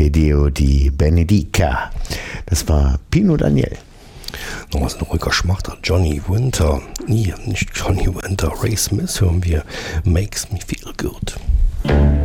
Che Dio di Benedica. Das war Pino Daniel. Noch was ein ruhiger Schmachter. Johnny Winter. Nee, nicht Johnny Winter. Ray Smith hören wir. Makes Me Feel Good.